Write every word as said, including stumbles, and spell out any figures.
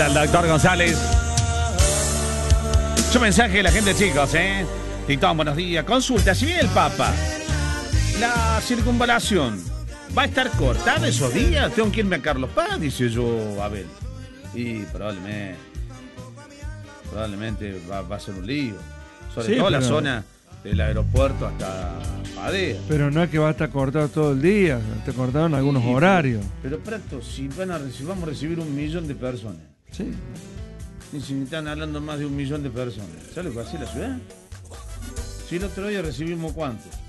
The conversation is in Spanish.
Al doctor González. Su mensaje de la gente, chicos, ¿eh? Titón, buenos días. Consulta, si viene el Papa, la circunvalación va a estar cortada esos días. Tengo que irme a Carlos Paz, dice yo, Abel. Y probablemente, probablemente va, va a ser un lío. Sobre Sí, todo pero... la zona del aeropuerto hasta Padea. Pero no es que va a estar cortado todo el día, está cortado en algunos Sí, horarios. Pero, pero Prato, si, van a recibir, vamos a recibir un millón de personas. Sí. Y si están hablando más de un millón de personas. ¿Sabes lo que va a hacer la ciudad? Si el otro día recibimos cuántos.